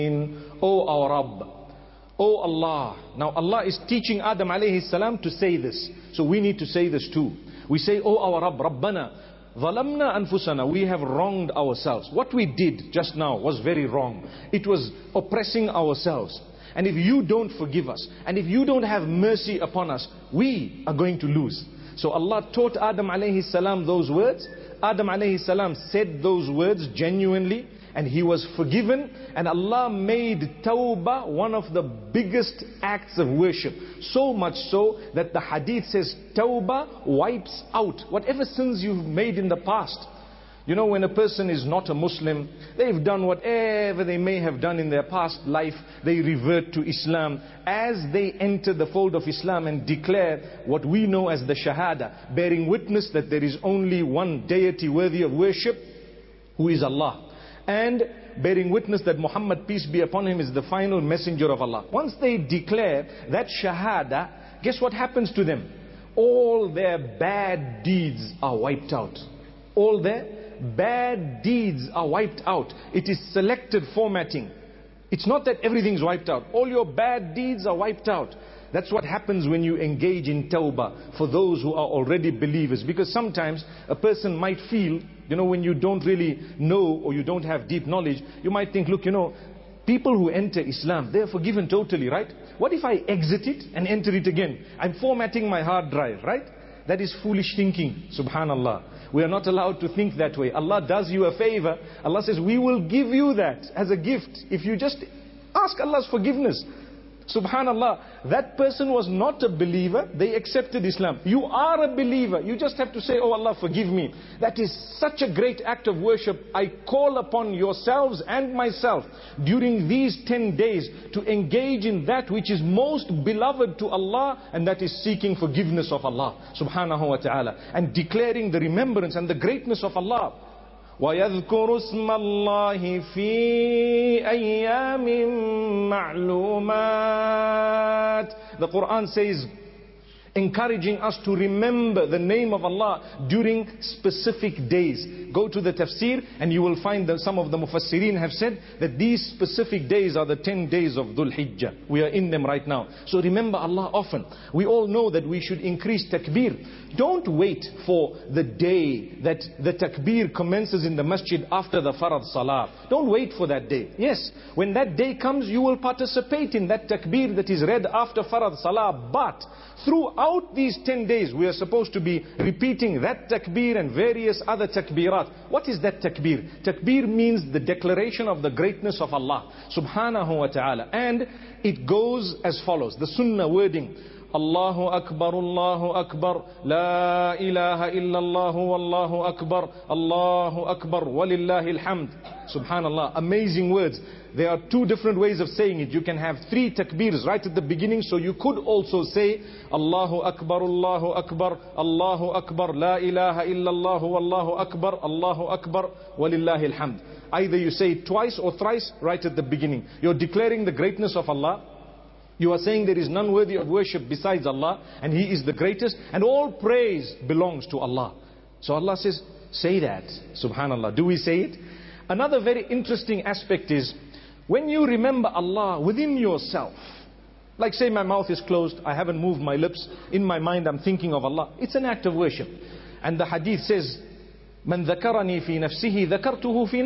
O our Rabb, O Allah. Now Allah is teaching Adam alayhi salam to say this. So we need to say this too. We say, O our Rabb, Rabbana, Zalamna anfusana, we have wronged ourselves. What we did just now was very wrong. It was oppressing ourselves. And if you don't forgive us, and if you don't have mercy upon us, we are going to lose. So Allah taught Adam alayhi salam those words. Adam alayhi salam said those words genuinely, and he was forgiven. And Allah made tawbah one of the biggest acts of worship. So much so that the hadith says tawbah wipes out whatever sins you've made in the past. You know, when a person is not a Muslim, they've done whatever they may have done in their past life, they revert to Islam. As they enter the fold of Islam and declare what we know as the Shahada, bearing witness that there is only one deity worthy of worship, who is Allah. And bearing witness that Muhammad, peace be upon him, is the final messenger of Allah. Once they declare that Shahada, guess what happens to them? All their bad deeds are wiped out. All their bad deeds are wiped out. It is selective formatting. It's not that everything's wiped out. All your bad deeds are wiped out. That's what happens when you engage in tawbah for those who are already believers. Because sometimes a person might feel, you know, when you don't really know or you don't have deep knowledge, you might think, look, you know, people who enter Islam, they're forgiven totally, right? What if I exit it and enter it again? I'm formatting my hard drive, right? That is foolish thinking, subhanallah. We are not allowed to think that way. Allah does you a favor. Allah says, we will give you that as a gift. If you just ask Allah's forgiveness. Subhanallah, that person was not a believer. They accepted Islam. You are a believer. You just have to say, oh Allah, forgive me. That is such a great act of worship. I call upon yourselves and myself during these 10 days to engage in that which is most beloved to Allah, and that is seeking forgiveness of Allah subhanahu wa ta'ala, and declaring the remembrance and the greatness of Allah. وَيَذْكُرُ اسْمَ اللَّهِ فِي أَيَّامٍ مَعْلُومَاتٍ. The Quran says, encouraging us to remember the name of Allah during specific days. Go to the tafsir and you will find that some of the mufassirin have said that these specific days are the 10 days of Dhul Hijjah. We are in them right now. So remember Allah often. We all know that we should increase takbir. Don't wait for the day that the takbir commences in the masjid after the farad salah. Don't wait for that day. Yes, when that day comes, you will participate in that takbir that is read after farad salah. But throughout these 10 days, we are supposed to be repeating that takbir and various other takbirat. What is that takbir? Takbir means the declaration of the greatness of Allah subhanahu wa ta'ala. And it goes as follows. The sunnah wording. Allahu Akbar, Allahu Akbar, La ilaha illallah, Wallahu Akbar, Allahu Akbar, Walillahi alhamd. Subhanallah, amazing words. There are two different ways of saying it. You can have 3 takbirs right at the beginning. So you could also say Allahu Akbar, Allahu Akbar, Allahu Akbar, La ilaha illallah, Wallahu Akbar, Allahu Akbar, Walillahi alhamd. Either you say it twice or thrice right at the beginning. You're declaring the greatness of Allah. You are saying there is none worthy of worship besides Allah, and He is the greatest, and all praise belongs to Allah. So Allah says, say that. Subhanallah. Do we say it? Another very interesting aspect is, when you remember Allah within yourself, like say my mouth is closed, I haven't moved my lips, in my mind I'm thinking of Allah, it's an act of worship. And the hadith says, Man dhakarani fi nafsihi dhakartuhu fi